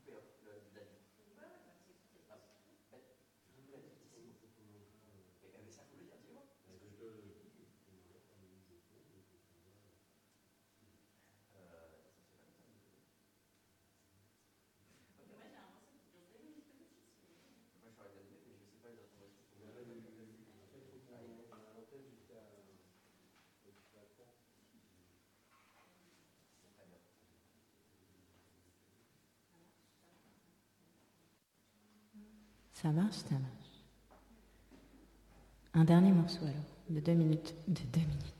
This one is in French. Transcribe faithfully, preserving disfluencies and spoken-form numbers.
Ça marche, ça marche. Un dernier morceau alors, de deux minutes, de deux minutes.